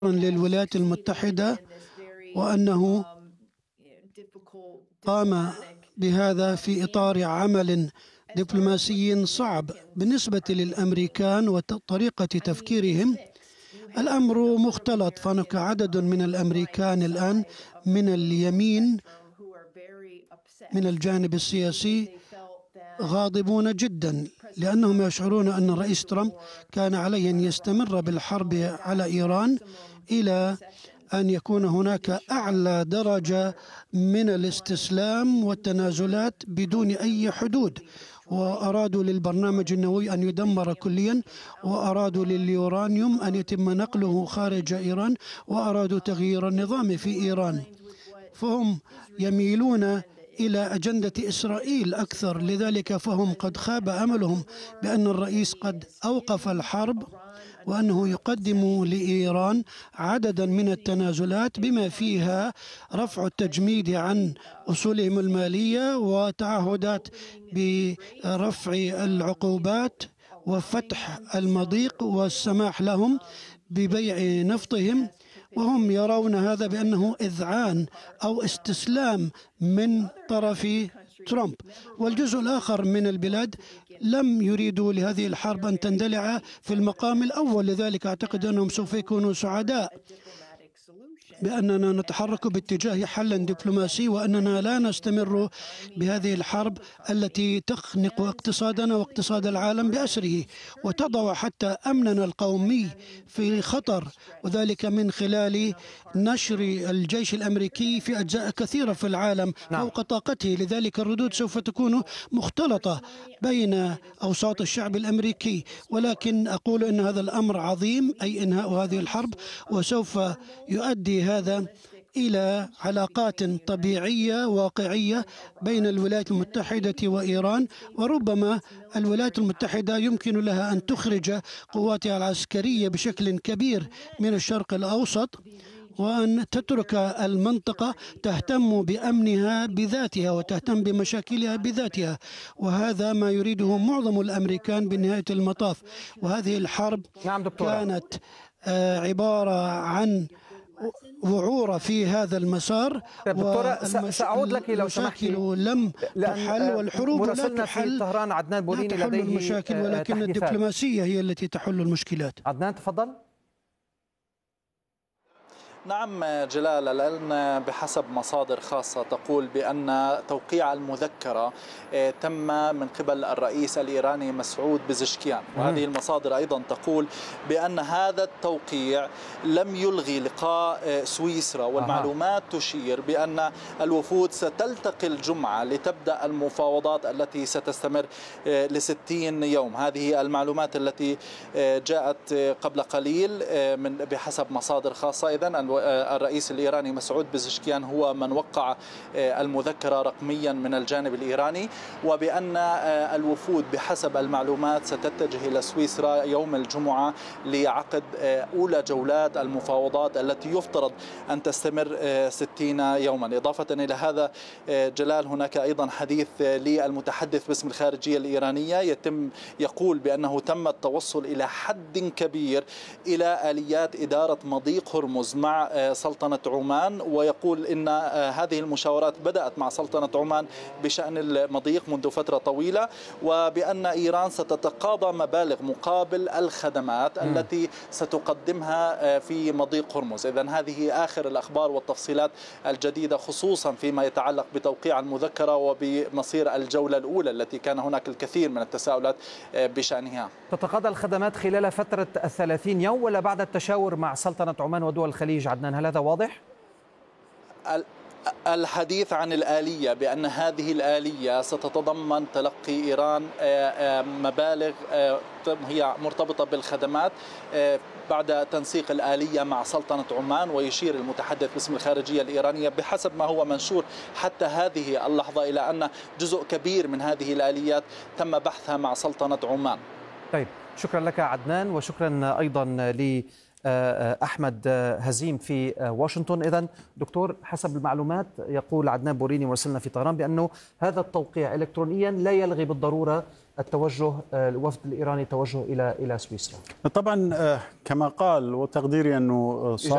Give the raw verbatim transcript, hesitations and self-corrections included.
للولايات المتحدة، وأنه قام بهذا في إطار عمل دبلوماسي صعب. بالنسبة للأمريكان وطريقة تفكيرهم، الأمر مختلط، فهناك عدد من الأمريكان الآن من اليمين من الجانب السياسي غاضبون جدا، لأنهم يشعرون أن الرئيس ترامب كان عليه أن يستمر بالحرب على إيران إلى أن يكون هناك أعلى درجة من الاستسلام والتنازلات بدون أي حدود. وأرادوا للبرنامج النووي أن يدمر كليا، وأرادوا لليورانيوم أن يتم نقله خارج إيران، وأرادوا تغيير النظام في إيران. فهم يميلون إلى أجندة إسرائيل أكثر، لذلك فهم قد خاب أملهم بأن الرئيس قد أوقف الحرب، وأنه يقدم لإيران عددا من التنازلات بما فيها رفع التجميد عن أصولهم المالية وتعهدات برفع العقوبات وفتح المضيق والسماح لهم ببيع نفطهم. وهم يرون هذا بأنه إذعان أو استسلام من طرف ترامب. والجزء الآخر من البلاد لم يريدوا لهذه الحرب أن تندلع في المقام الأول، لذلك أعتقد أنهم سوف يكونوا سعداء بأننا نتحرك باتجاه حل دبلوماسي، وأننا لا نستمر بهذه الحرب التي تخنق اقتصادنا واقتصاد العالم بأسره، وتضع حتى أمننا القومي في خطر، وذلك من خلال نشر الجيش الأمريكي في أجزاء كثيرة في العالم فوق طاقته. لذلك الردود سوف تكون مختلطة بين أوساط الشعب الأمريكي، ولكن أقول أن هذا الأمر عظيم، أي إنهاء هذه الحرب، وسوف يؤدي هذا إلى علاقات طبيعية واقعية بين الولايات المتحدة وإيران. وربما الولايات المتحدة يمكن لها أن تخرج قواتها العسكرية بشكل كبير من الشرق الأوسط، وأن تترك المنطقة تهتم بأمنها بذاتها وتهتم بمشاكلها بذاتها، وهذا ما يريده معظم الأمريكان بنهاية المطاف. وهذه الحرب نعم كانت عبارة عن وعورة في هذا المسار، دكتورة سأعود لك لو سمحتي. لم تحل، والحروب لا تحل في طهران. عدنان بوليني لا تحل لديه المشاكل، ولكن تحديثات. الدبلوماسية هي التي تحل المشكلات. عدنان تفضل. نعم جلال، الآن بحسب مصادر خاصة تقول بأن توقيع المذكرة تم من قبل الرئيس الإيراني مسعود بزشكيان، وهذه المصادر أيضا تقول بأن هذا التوقيع لم يلغي لقاء سويسرا، والمعلومات تشير بأن الوفود ستلتقي الجمعة لتبدأ المفاوضات التي ستستمر لستين يوم. هذه المعلومات التي جاءت قبل قليل من بحسب مصادر خاصة. إذن الرئيس الإيراني مسعود بزشكيان هو من وقع المذكرة رقميا من الجانب الإيراني، وبأن الوفود بحسب المعلومات ستتجه إلى سويسرا يوم الجمعة لعقد أولى جولات المفاوضات التي يفترض أن تستمر ستين يوما. إضافة إلى هذا جلال، هناك أيضا حديث للمتحدث باسم الخارجية الإيرانية يتم يقول بأنه تم التوصل إلى حد كبير إلى آليات إدارة مضيق هرمز مع سلطنة عمان، ويقول إن هذه المشاورات بدأت مع سلطنة عمان بشأن المضيق منذ فترة طويلة، وبأن إيران ستتقاضى مبالغ مقابل الخدمات م. التي ستقدمها في مضيق هرمز. إذن هذه آخر الأخبار والتفصيلات الجديدة، خصوصا فيما يتعلق بتوقيع المذكرة وبمصير الجولة الأولى التي كان هناك الكثير من التساؤلات بشأنها. تتقاضى الخدمات خلال فترة الثلاثين يوم ولا بعد التشاور مع سلطنة عمان ودول الخليج؟ عدنان، هل هذا واضح؟ الحديث عن الآلية، بأن هذه الآلية ستتضمن تلقي إيران مبالغ هي مرتبطة بالخدمات بعد تنسيق الآلية مع سلطنة عمان. ويشير المتحدث باسم الخارجية الإيرانية بحسب ما هو منشور حتى هذه اللحظة إلى أن جزء كبير من هذه الآليات تم بحثها مع سلطنة عمان. طيب، شكرا لك عدنان، وشكرا أيضا ل أحمد هزيم في واشنطن. إذن دكتور، حسب المعلومات يقول عدنان بوليني مرسلنا في طهران بأنه هذا التوقيع إلكترونيا لا يلغي بالضرورة التوجه الوفد الإيراني توجه إلى إلى سويسرا. طبعا كما قال، وتقديري أنه